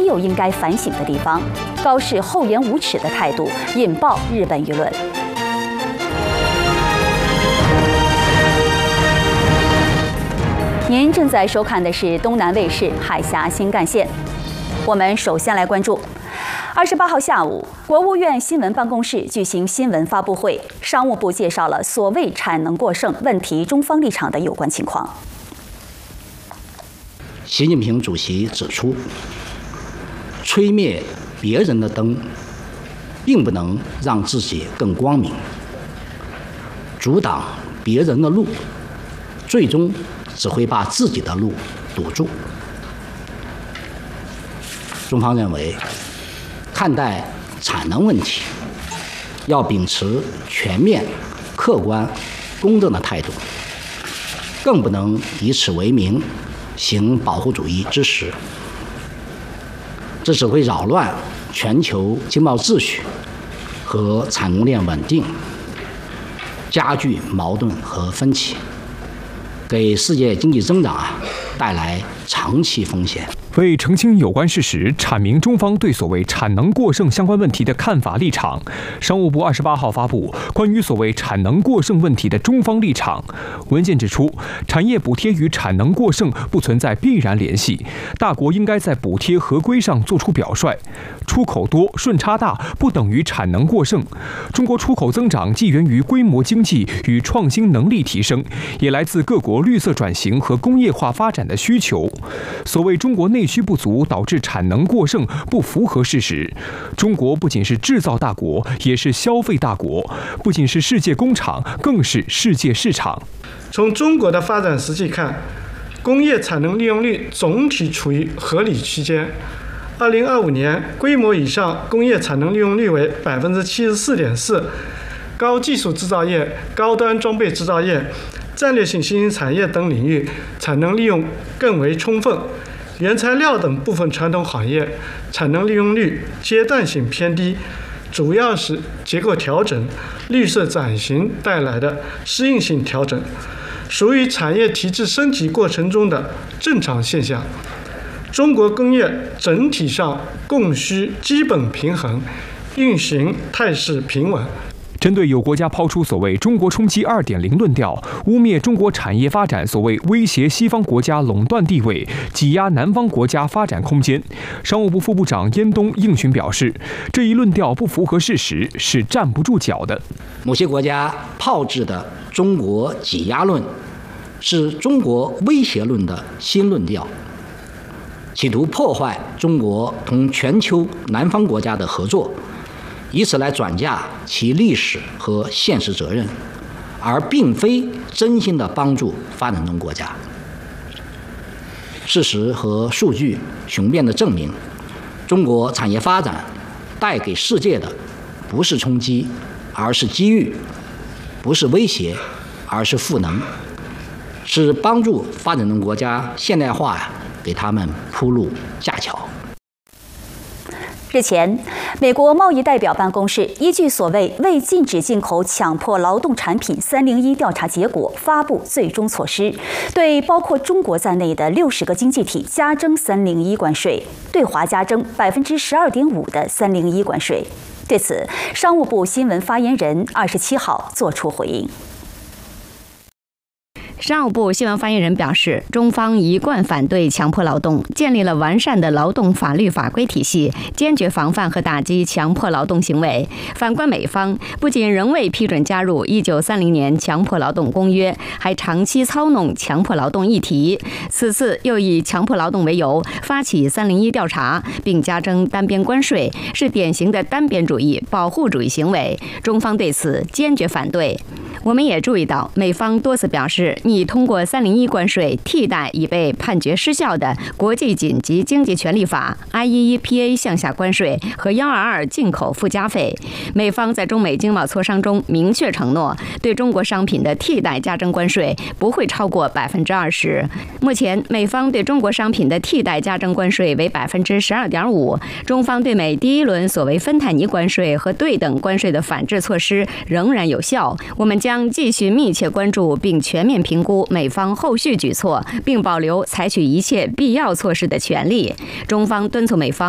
有应该反省的地方，高视厚颜无耻的态度引爆日本舆论。您正在收看的是东南卫视海峡新干线。我们首先来关注28号下午，国务院新闻办公室举行新闻发布会，商务部介绍了所谓产能过剩问题中方立场的有关情况。 习近平主席指出，吹灭别人的灯，并不能让自己更光明；阻挡别人的路，最终只会把自己的路堵住。中方认为，看待产能问题要秉持全面、客观、公正的态度，更不能以此为名行保护主义之实，这只会扰乱全球经贸秩序和产供链稳定，加剧矛盾和分歧，给世界经济增长带来长期风险。 为澄清有关事实，阐明中方对所谓产能过剩相关问题的看法立场，商务部28号发布关于所谓产能过剩问题的中方立场。文件指出，产业补贴与产能过剩不存在必然联系，大国应该在补贴合规上做出表率。出口多、顺差大不等于产能过剩。中国出口增长既源于规模经济与创新能力提升，也来自各国绿色转型和工业化发展的需求。所谓中国内需不足导致产能过剩不符合事实。中国不仅是制造大国，也是消费大国，不仅是世界工厂，更是世界市场。 从中国的发展实际看，工业产能利用率总体处于合理区间。2025年规模以上工业产能利用率为 74.4%， 高技术制造业、高端装备制造业、战略性新兴产业等领域产能利用更为充分。原材料等部分传统行业产能利用率阶段性偏低，主要是结构调整、绿色转型带来的适应性调整，属于产业体制升级过程中的正常现象。中国工业整体上供需基本平衡，运行态势平稳。 针对有国家抛出所谓中国冲击 2.0 论调，污蔑中国产业发展所谓威胁西方国家垄断地位，挤压南方国家发展空间，商务部副部长燕东应询表示，这一论调不符合事实，是站不住脚的。 某些国家炮制的中国挤压论是中国威胁论的新论调，企图破坏中国同全球南方国家的合作，以此来转嫁其历史和现实责任，而并非真心的帮助发展中国家。事实和数据雄辩地证明，中国产业发展带给世界的不是冲击，而是机遇；不是威胁，而是赋能，是帮助发展中国家现代化给他们铺路架桥。 日前，美国贸易代表办公室依据所谓未禁止进口强迫劳动产品301调查结果，发布最终措施，对包括中国在内的60个经济体加征301关税，对华加征12.5%的301关税。对此，商务部新闻发言人27号作出回应。 商务部新闻发言人表示，中方一贯反对强迫劳动，建立了完善的劳动法律法规体系，坚决防范和打击强迫劳动行为。反观美方，不仅仍未批准加入1930年强迫劳动公约，还长期操弄强迫劳动议题。此次又以强迫劳动为由发起301调查，并加征单边关税，是典型的单边主义、保护主义行为。中方对此坚决反对。我们也注意到，美方多次表示拟通过301关税替代已被判决失效的国际紧急经济权利法、IEEPA 项下关税和122进口附加费。美方在中美经贸磋商中明确承诺，对中国商品的替代加征关税不会超过20%。目前，美方对中国商品的替代加征关税为12.5%，中方对美第一轮所谓芬太尼关税和对等关税的反制措施仍然有效。我们将继续密切关注并全面评估美方后续举措，并保留采取一切必要措施的权利。中方敦促美方